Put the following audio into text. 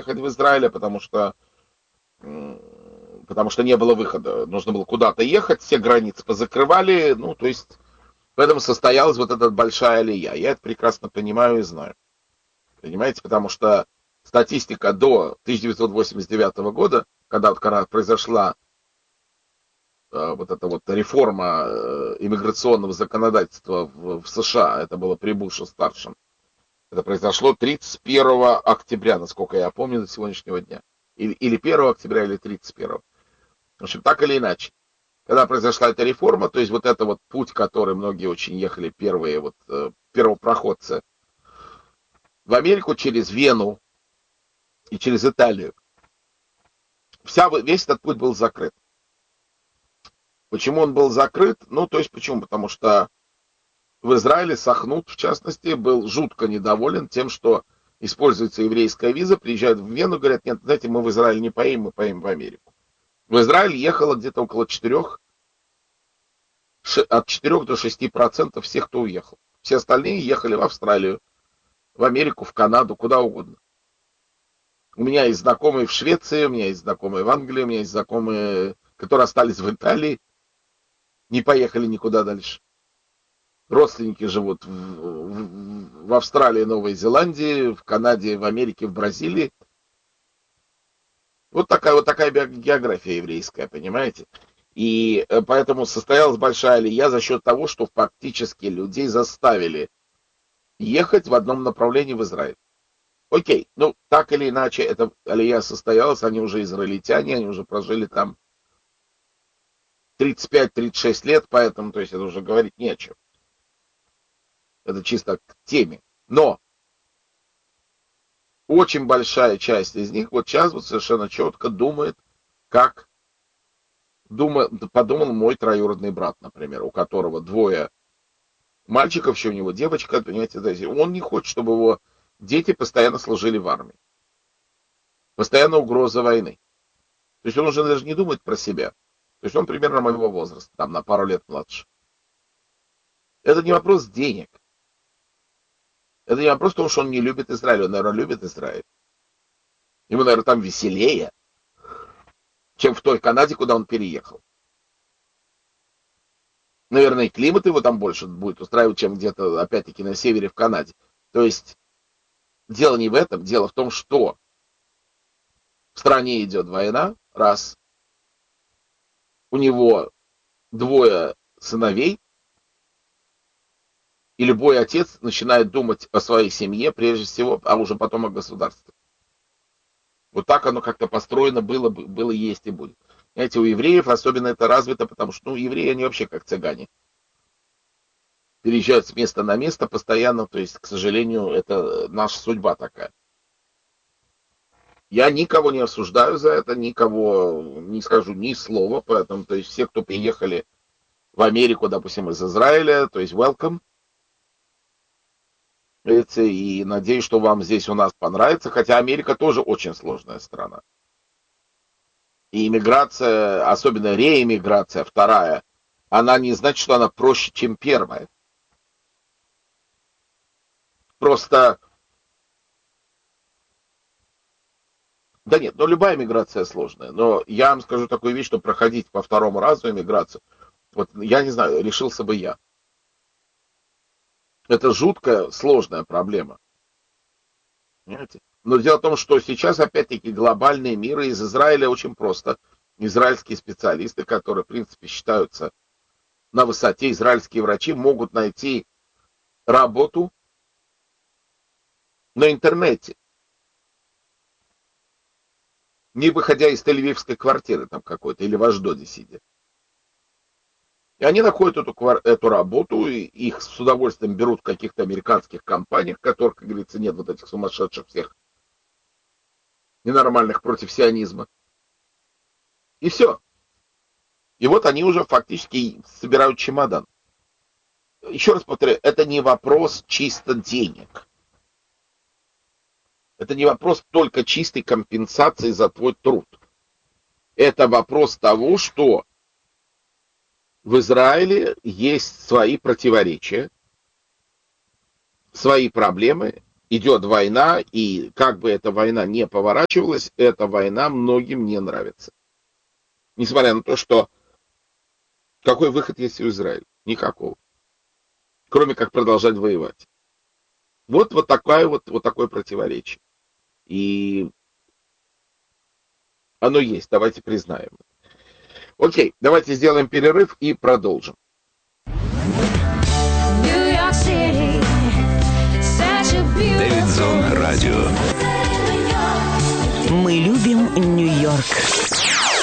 ехать в Израиль, потому что не было выхода. Нужно было куда-то ехать, все границы позакрывали, ну, то есть в этом состоялась вот эта большая алия. Я это прекрасно понимаю и знаю. Понимаете, потому что статистика до 1989 года, когда произошла вот эта вот реформа иммиграционного законодательства в США, это было при Буше-старшем, это произошло 31 октября, насколько я помню, до сегодняшнего дня. Или 1 октября, или 31. В общем, так или иначе. Когда произошла эта реформа, то есть вот это вот путь, который многие очень ехали, первые вот первопроходцы в Америку через Вену и через Италию, весь этот путь был закрыт. Почему он был закрыт? Ну, то есть почему? Потому что в Израиле Сахнут, в частности, был жутко недоволен тем, что используется еврейская виза, приезжают в Вену, говорят, нет, знаете, мы в Израиль не поедем, мы поедем в Америку. В Израиль ехало где-то около 4, от 4 до 6% всех, кто уехал. Все остальные ехали в Австралию, в Америку, в Канаду, куда угодно. У меня есть знакомые в Швеции, у меня есть знакомые в Англии, у меня есть знакомые, которые остались в Италии, не поехали никуда дальше. Родственники живут в Австралии, Новой Зеландии, в Канаде, в Америке, в Бразилии. Вот такая география еврейская, понимаете? И поэтому состоялась большая алия за счет того, что фактически людей заставили ехать в одном направлении в Израиль. Окей, ну так или иначе, эта алия состоялась, они уже израильтяне, они уже прожили там 35-36 лет, поэтому, то есть это уже говорить не о чем. Это чисто к теме. Но очень большая часть из них вот сейчас вот совершенно четко думает, как подумал мой троюродный брат, например, у которого 2 мальчиков, еще у него девочка, понимаете, он не хочет, чтобы его дети постоянно служили в армии. Постоянно угроза войны. То есть он уже даже не думает про себя. То есть он примерно моего возраста, там на пару лет младше. Это не вопрос денег. Это не вопрос того, что он не любит Израиль. Он, наверное, любит Израиль. Ему, наверное, там веселее, чем в той Канаде, куда он переехал. Наверное, и климат его там больше будет устраивать, чем где-то, опять-таки, на севере в Канаде. То есть дело не в этом. Дело в том, что в стране идет война, раз. У него 2 сыновей, и любой отец начинает думать о своей семье, прежде всего, а уже потом о государстве. Вот так оно как-то построено было, есть и будет. Знаете, у евреев особенно это развито, потому что, евреи, они вообще как цыгане. Переезжают с места на место постоянно, то есть, к сожалению, это наша судьба такая. Я никого не осуждаю за это, никого не скажу ни слова, поэтому, то есть, все, кто приехали в Америку, допустим, из Израиля, то есть, welcome. И надеюсь, что вам здесь у нас понравится, хотя Америка тоже очень сложная страна. И иммиграция, особенно реиммиграция, вторая, она не значит, что она проще, чем первая. Просто, да нет, любая миграция сложная. Но я вам скажу такую вещь, что проходить по 2-му разу иммиграцию, вот я не знаю, решился бы я. Это жуткая, сложная проблема. Понимаете? Но дело в том, что сейчас, опять-таки, глобальные миры из Израиля очень просто. Израильские специалисты, которые, в принципе, считаются на высоте, израильские врачи, могут найти работу на интернете, не выходя из тель-авивской квартиры там какой-то или в Ашдоде сидя. И они находят эту работу, и их с удовольствием берут в каких-то американских компаниях, в которых, как говорится, нет вот этих сумасшедших всех ненормальных против сионизма. И все. И вот они уже фактически собирают чемодан. Еще раз повторяю, это не вопрос чисто денег. Это не вопрос только чистой компенсации за твой труд. Это вопрос того, что в Израиле есть свои противоречия, свои проблемы, идет война, и как бы эта война не поворачивалась, эта война многим не нравится. Несмотря на то, что какой выход есть у Израиля? Никакого. Кроме как продолжать воевать. Вот такое противоречие. И оно есть, давайте признаем. Окей, давайте сделаем перерыв и продолжим. Дэвид Зон Радио. Мы любим Нью-Йорк.